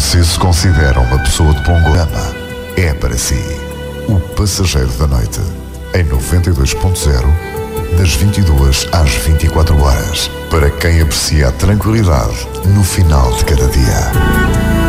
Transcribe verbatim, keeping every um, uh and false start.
você se considera uma pessoa de bom gosto, é para si. O Passageiro da Noite, em noventa e dois ponto zero, das vinte e duas às vinte e quatro horas, para quem aprecia a tranquilidade no final de cada dia.